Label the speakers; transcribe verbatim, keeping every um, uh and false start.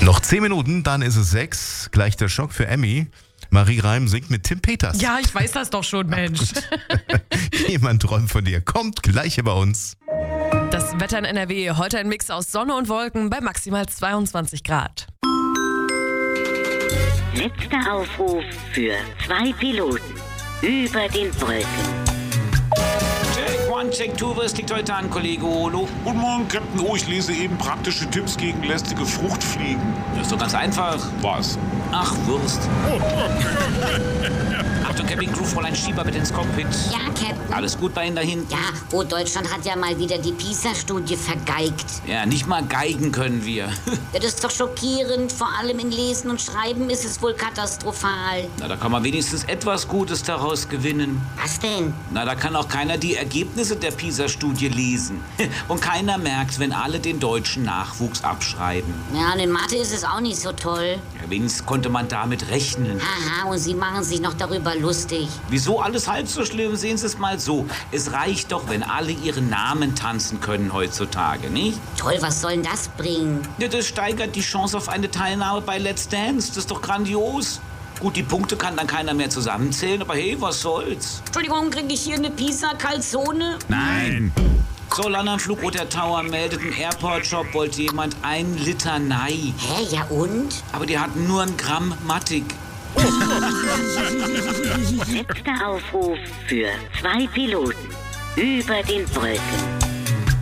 Speaker 1: Noch zehn Minuten, dann ist es sechs. Gleich der Schock für Emmy. Marie Reim singt mit Tim Peters.
Speaker 2: Ja, ich weiß das doch schon, Mensch.
Speaker 1: Jemand träumt von dir. Kommt gleich hier bei uns.
Speaker 2: Das Wetter in N R W. Heute ein Mix aus Sonne und Wolken bei maximal zweiundzwanzig Grad.
Speaker 3: Letzter Aufruf für zwei Piloten über den Wolken.
Speaker 4: Check one, check two, was liegt heute an, Kollege Olo?
Speaker 5: Guten Morgen, Captain O. Ich lese eben praktische Tipps gegen lästige Fruchtfliegen.
Speaker 4: Das ist doch ganz einfach.
Speaker 5: Was?
Speaker 4: Ach, Wurst. Achtung, Cabin Crew, Fräulein Schieber mit ins Cockpit.
Speaker 6: Ja, Captain.
Speaker 4: Alles gut bei Ihnen da hinten?
Speaker 6: Ja, oh, Deutschland hat ja mal wieder die PISA-Studie vergeigt.
Speaker 4: Ja, nicht mal geigen können wir.
Speaker 6: Das ist doch schockierend. Vor allem in Lesen und Schreiben ist es wohl katastrophal.
Speaker 4: Na, da kann man wenigstens etwas Gutes daraus gewinnen.
Speaker 6: Was denn?
Speaker 4: Na, da kann auch keiner die Ergebnisse der PISA-Studie lesen. Und keiner merkt, wenn alle den deutschen Nachwuchs abschreiben.
Speaker 6: Ja, und in Mathe ist es auch nicht so toll.
Speaker 4: Ja, wenigstens konnte man damit rechnen.
Speaker 6: Haha, und Sie machen sich noch darüber lustig.
Speaker 4: Wieso alles halb so schlimm? Sehen Sie es mal so. Es reicht doch, wenn alle ihren Namen tanzen können heutzutage, nicht?
Speaker 6: Toll, was soll denn das bringen?
Speaker 4: Ja, das steigert die Chance auf eine Teilnahme bei Let's Dance. Das ist doch grandios. Gut, die Punkte kann dann keiner mehr zusammenzählen, aber hey, was soll's?
Speaker 6: Entschuldigung, kriege ich hier eine Pisa-Calzone?
Speaker 4: Nein. So, London Flugroter Tower meldet, im Airport-Shop wollte jemand ein Liter Nei.
Speaker 6: Hä, ja und?
Speaker 4: Aber die hatten nur ein Gramm Mattig.
Speaker 3: Letzter Aufruf für zwei Piloten über den Wolken.